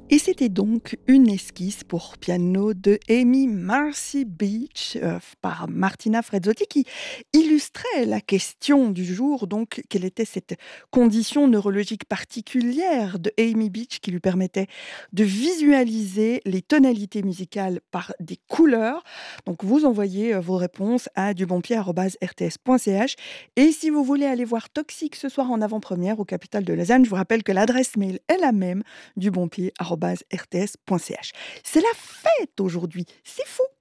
Et c'était donc une esquisse pour piano de Amy Marcy Beach par Martina Frezzotti qui illustrait la question du jour, donc quelle était cette condition neurologique particulière de Amy Beach qui lui permettait de visualiser les tonalités musicales par des couleurs. Donc vous envoyez vos réponses à dubonpied@rts.ch et si vous voulez aller voir Toxic ce soir en avant-première au Capital de Lausanne, je vous rappelle que l'adresse mail est la même dubonpied@rts.ch. C'est la fête aujourd'hui, c'est fou.